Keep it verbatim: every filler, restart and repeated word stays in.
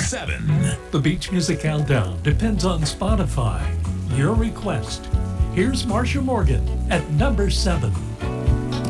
seven. The Beach Music Countdown depends on Spotify. Your request. Here's Marsha Morgan at number seven.